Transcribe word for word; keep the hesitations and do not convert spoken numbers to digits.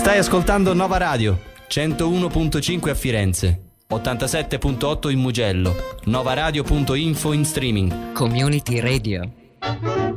Stai ascoltando Nova Radio, centouno virgola cinque a Firenze, ottantasette virgola otto in Mugello, novaradio punto info in streaming. Community Radio.